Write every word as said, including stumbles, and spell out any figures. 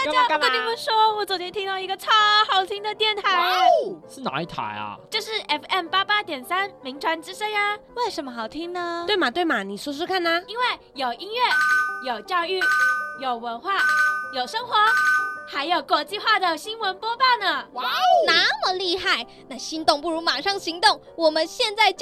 家，我跟你们说，我昨天听到一个超好听的电台， 哇哦，是哪一台啊？ 就是 F M 八八点三名传之声呀。为什么好听呢？ 对嘛对嘛，你说说看啊。 因为有音乐，有教育，有文化，有生活，还有国际化的新闻播报呢。 哇哦，那么厉害！那心动不如马上行动，我们现在就